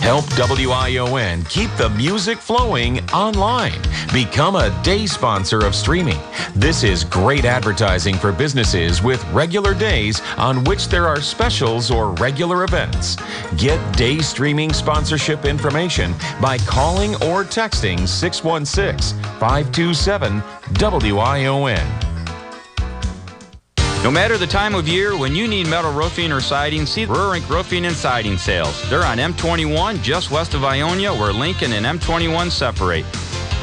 Help WION keep the music flowing online. Become a day sponsor of streaming. This is great advertising for businesses with regular days on which there are specials or regular events. Get day streaming sponsorship information by calling or texting 616-527-WION. No matter the time of year, when you need metal roofing or siding, see Rurink Roofing and Siding Sales. They're on M21, just west of Ionia, where Lincoln and M21 separate.